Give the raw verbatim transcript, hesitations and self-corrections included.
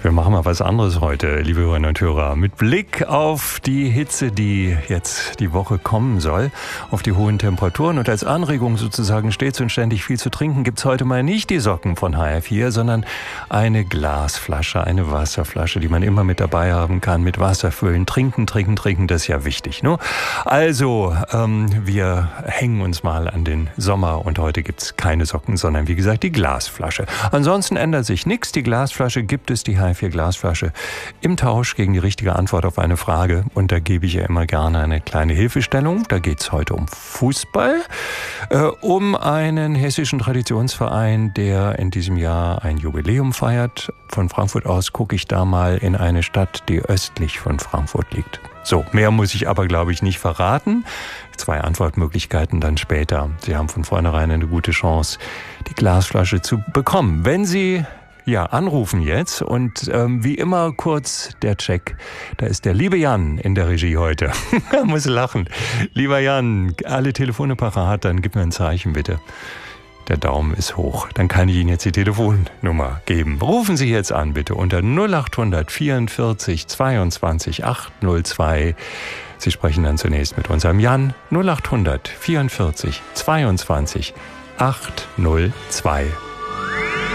Wir machen mal was anderes heute, liebe Hörerinnen und Hörer. Mit Blick auf die Hitze, die jetzt die Woche kommen soll, auf die hohen Temperaturen und als Anregung sozusagen stets und ständig viel zu trinken, gibt's heute mal nicht die Socken von H R vier, sondern eine Glasflasche, eine Wasserflasche, die man immer mit dabei haben kann, mit Wasser füllen. Trinken, trinken, trinken, das ist ja wichtig, ne? Also, ähm, wir hängen uns mal an den Sommer und heute gibt's keine Socken, sondern wie gesagt die Glasflasche. Ansonsten ändert sich nichts. Die Glasflasche gibt es, die H R vier Glasflasche, im Tausch gegen die richtige Antwort auf eine Frage. Und da gebe ich ja immer gerne eine kleine Hilfestellung. Da geht es heute um Fußball, äh, um einen hessischen Traditionsverein, der in diesem Jahr ein Jubiläum feiert. Von Frankfurt aus gucke ich da mal in eine Stadt, die östlich von Frankfurt liegt. So, mehr muss ich aber, glaube ich, nicht verraten. Zwei Antwortmöglichkeiten dann später. Sie haben von vornherein eine gute Chance, die Glasflasche zu bekommen. Wenn Sie ja anrufen jetzt und ähm, wie immer kurz der Check. Da ist der liebe Jan in der Regie heute. Er muss lachen. Lieber Jan, alle Telefone parat, dann gib mir ein Zeichen bitte. Der Daumen ist hoch. Dann kann ich Ihnen jetzt die Telefonnummer geben. Rufen Sie jetzt an, bitte, unter null acht hundert vierundvierzig zweiundzwanzig achthundertzwei. Sie sprechen dann zunächst mit unserem Jan. null acht hundert vierundvierzig zweiundzwanzig achthundertzwei.